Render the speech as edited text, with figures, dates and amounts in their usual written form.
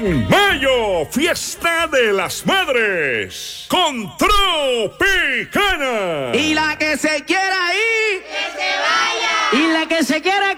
En mayo, fiesta de las madres con Tropicana. Y la que se quiera ir, ¡que se vaya! y la que se quiera